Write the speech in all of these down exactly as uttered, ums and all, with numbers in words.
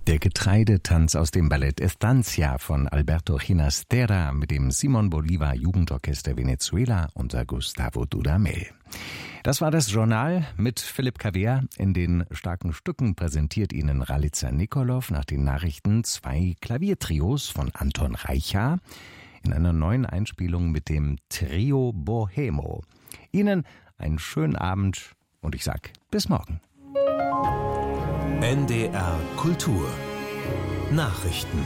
Der Getreidetanz aus dem Ballett Estancia von Alberto Ginastera mit dem Simón Bolívar Jugendorchester Venezuela unter Gustavo Dudamel. Das war das Journal mit Philipp Kavier. In den starken Stücken präsentiert Ihnen Ralica Nikolov nach den Nachrichten zwei Klaviertrios von Anton Reicha in einer neuen Einspielung mit dem Trio Bohemo. Ihnen einen schönen Abend und ich sag bis morgen. N D R Kultur Nachrichten.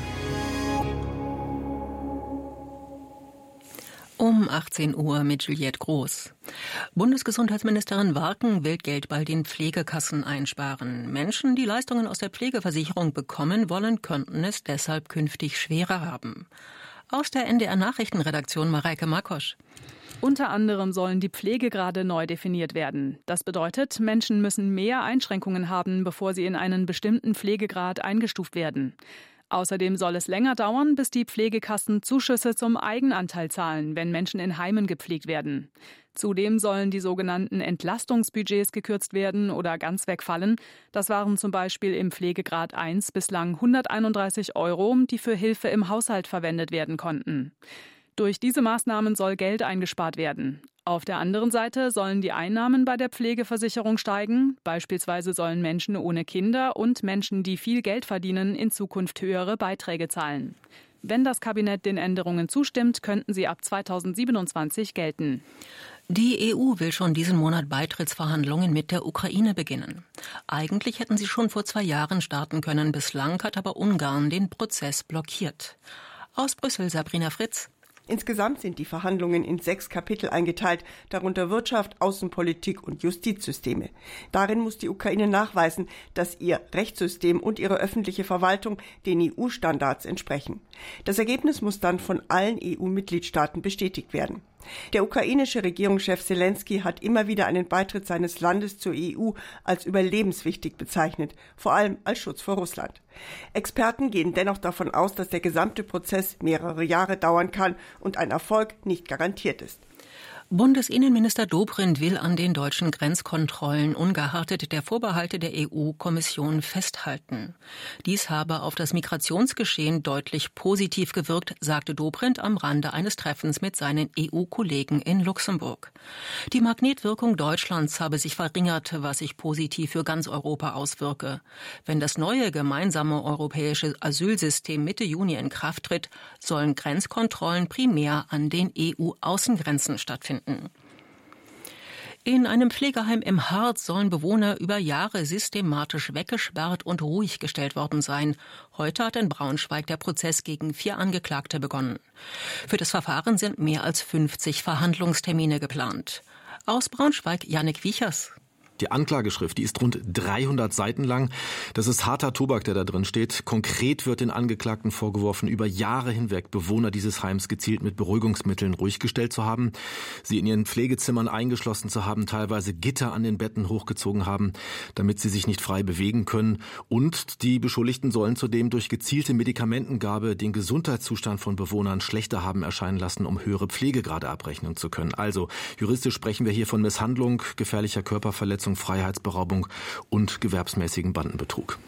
Um achtzehn Uhr mit Juliette Groß. Bundesgesundheitsministerin Warken will Geld bei den Pflegekassen einsparen. Menschen, die Leistungen aus der Pflegeversicherung bekommen wollen, könnten es deshalb künftig schwerer haben. Aus der N D R Nachrichtenredaktion Mareike Makosch. Unter anderem sollen die Pflegegrade neu definiert werden. Das bedeutet, Menschen müssen mehr Einschränkungen haben, bevor sie in einen bestimmten Pflegegrad eingestuft werden. Außerdem soll es länger dauern, bis die Pflegekassen Zuschüsse zum Eigenanteil zahlen, wenn Menschen in Heimen gepflegt werden. Zudem sollen die sogenannten Entlastungsbudgets gekürzt werden oder ganz wegfallen. Das waren zum Beispiel im Pflegegrad eins bislang hunderteinunddreißig Euro, die für Hilfe im Haushalt verwendet werden konnten. Durch diese Maßnahmen soll Geld eingespart werden. Auf der anderen Seite sollen die Einnahmen bei der Pflegeversicherung steigen. Beispielsweise sollen Menschen ohne Kinder und Menschen, die viel Geld verdienen, in Zukunft höhere Beiträge zahlen. Wenn das Kabinett den Änderungen zustimmt, könnten sie ab zweitausendsiebenundzwanzig gelten. Die E U will schon diesen Monat Beitrittsverhandlungen mit der Ukraine beginnen. Eigentlich hätten sie schon vor zwei Jahren starten können. Bislang hat aber Ungarn den Prozess blockiert. Aus Brüssel Sabrina Fritz. Insgesamt sind die Verhandlungen in sechs Kapitel eingeteilt, darunter Wirtschaft, Außenpolitik und Justizsysteme. Darin muss die Ukraine nachweisen, dass ihr Rechtssystem und ihre öffentliche Verwaltung den E U-Standards entsprechen. Das Ergebnis muss dann von allen E U-Mitgliedstaaten bestätigt werden. Der ukrainische Regierungschef Selenskyj hat immer wieder einen Beitritt seines Landes zur E U als überlebenswichtig bezeichnet, vor allem als Schutz vor Russland. Experten gehen dennoch davon aus, dass der gesamte Prozess mehrere Jahre dauern kann und ein Erfolg nicht garantiert ist. Bundesinnenminister Dobrindt will an den deutschen Grenzkontrollen ungeachtet der Vorbehalte der E U-Kommission festhalten. Dies habe auf das Migrationsgeschehen deutlich positiv gewirkt, sagte Dobrindt am Rande eines Treffens mit seinen E U-Kollegen in Luxemburg. Die Magnetwirkung Deutschlands habe sich verringert, was sich positiv für ganz Europa auswirke. Wenn das neue gemeinsame europäische Asylsystem Mitte Juni in Kraft tritt, sollen Grenzkontrollen primär an den E U-Außengrenzen stattfinden. In einem Pflegeheim im Harz sollen Bewohner über Jahre systematisch weggesperrt und ruhig gestellt worden sein. Heute hat in Braunschweig der Prozess gegen vier Angeklagte begonnen. Für das Verfahren sind mehr als fünfzig Verhandlungstermine geplant. Aus Braunschweig Jannik Wiechers. Die Anklageschrift, die ist rund dreihundert Seiten lang. Das ist harter Tobak, der da drin steht. Konkret wird den Angeklagten vorgeworfen, über Jahre hinweg Bewohner dieses Heims gezielt mit Beruhigungsmitteln ruhig gestellt zu haben, sie in ihren Pflegezimmern eingeschlossen zu haben, teilweise Gitter an den Betten hochgezogen haben, damit sie sich nicht frei bewegen können. Und die Beschuldigten sollen zudem durch gezielte Medikamentengabe den Gesundheitszustand von Bewohnern schlechter haben erscheinen lassen, um höhere Pflegegrade abrechnen zu können. Also juristisch sprechen wir hier von Misshandlung, gefährlicher Körperverletzung, Freiheitsberaubung und gewerbsmäßigen Bandenbetrug.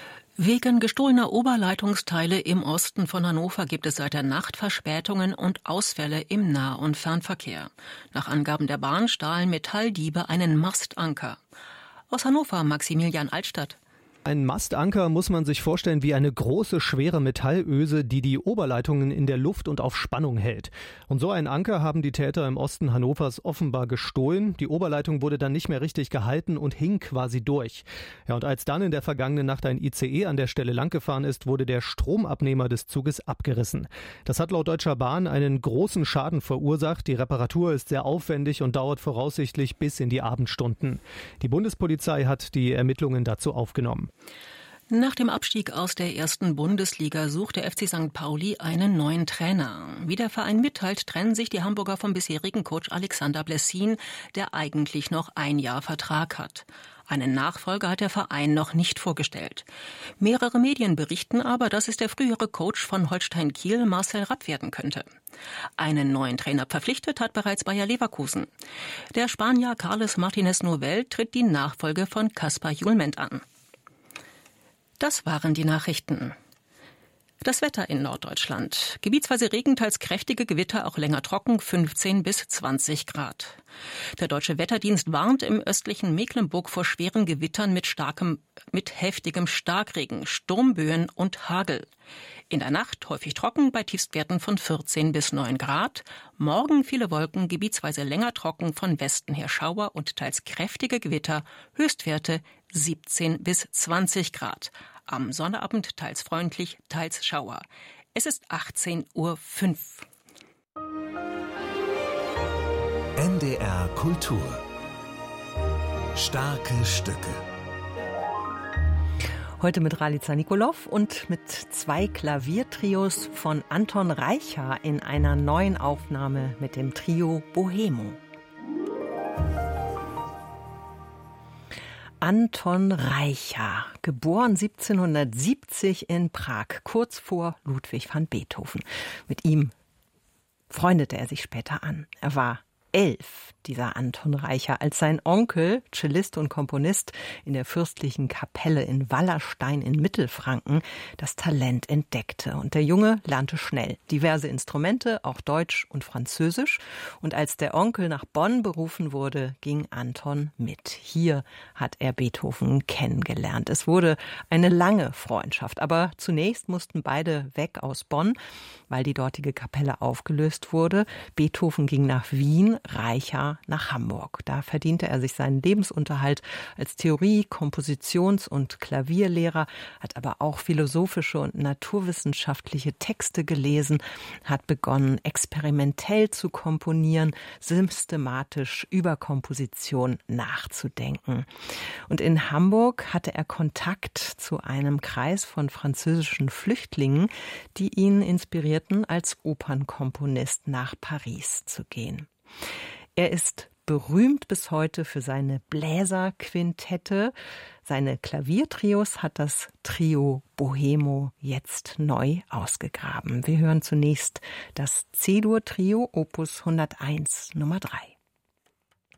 Wegen gestohlener Oberleitungsteile im Osten von Hannover gibt es seit der Nacht Verspätungen und Ausfälle im Nah- und Fernverkehr. Nach Angaben der Bahn stahlen Metalldiebe einen Mastanker. Aus Hannover Maximilian Altstadt. Ein Mastanker muss man sich vorstellen wie eine große, schwere Metallöse, die die Oberleitungen in der Luft und auf Spannung hält. Und so einen Anker haben die Täter im Osten Hannovers offenbar gestohlen. Die Oberleitung wurde dann nicht mehr richtig gehalten und hing quasi durch. Ja, und als dann in der vergangenen Nacht ein I C E an der Stelle langgefahren ist, wurde der Stromabnehmer des Zuges abgerissen. Das hat laut Deutscher Bahn einen großen Schaden verursacht. Die Reparatur ist sehr aufwendig und dauert voraussichtlich bis in die Abendstunden. Die Bundespolizei hat die Ermittlungen dazu aufgenommen. Nach dem Abstieg aus der ersten Bundesliga sucht der F C Sankt Pauli einen neuen Trainer. Wie der Verein mitteilt, trennen sich die Hamburger vom bisherigen Coach Alexander Blessin, der eigentlich noch ein Jahr Vertrag hat. Einen Nachfolger hat der Verein noch nicht vorgestellt. Mehrere Medien berichten aber, dass es der frühere Coach von Holstein Kiel, Marcel Rapp, werden könnte. Einen neuen Trainer verpflichtet hat bereits Bayer Leverkusen. Der Spanier Carles Martínez Novell tritt die Nachfolge von Kaspar Hjulmand an. Das waren die Nachrichten. Das Wetter in Norddeutschland. Gebietsweise Regen, teils kräftige Gewitter, auch länger trocken, fünfzehn bis zwanzig Grad. Der Deutsche Wetterdienst warnt im östlichen Mecklenburg vor schweren Gewittern mit starkem, mit heftigem Starkregen, Sturmböen und Hagel. In der Nacht häufig trocken bei Tiefstwerten von vierzehn bis neun Grad. Morgen viele Wolken, gebietsweise länger trocken, von Westen her Schauer und teils kräftige Gewitter, Höchstwerte siebzehn bis zwanzig Grad. Am Sonnabend teils freundlich, teils Schauer. Es ist achtzehn Uhr fünf. N D R Kultur. Starke Stücke. Heute mit Ralica Nikolov und mit zwei Klaviertrios von Anton Reicha in einer neuen Aufnahme mit dem Trio Bohemo. Anton Reicha, geboren siebzehnhundertsiebzig in Prag, kurz vor Ludwig van Beethoven. Mit ihm freundete er sich später an. Er war elf, dieser Anton Reicha, als sein Onkel, Cellist und Komponist in der fürstlichen Kapelle in Wallerstein in Mittelfranken, das Talent entdeckte. Und der Junge lernte schnell diverse Instrumente, auch Deutsch und Französisch. Und als der Onkel nach Bonn berufen wurde, ging Anton mit. Hier hat er Beethoven kennengelernt. Es wurde eine lange Freundschaft. Aber zunächst mussten beide weg aus Bonn, weil die dortige Kapelle aufgelöst wurde. Beethoven ging nach Wien, Reicha nach Hamburg. Da verdiente er sich seinen Lebensunterhalt als Theorie-, Kompositions- und Klavierlehrer, hat aber auch philosophische und naturwissenschaftliche Texte gelesen, hat begonnen, experimentell zu komponieren, systematisch über Komposition nachzudenken. Und in Hamburg hatte er Kontakt zu einem Kreis von französischen Flüchtlingen, die ihn inspirierten, als Opernkomponist nach Paris zu gehen. Er ist berühmt bis heute für seine Bläserquintette. Seine Klaviertrios hat das Trio Bohemo jetzt neu ausgegraben. Wir hören zunächst das C-Dur-Trio Opus hunderteins Nummer drei.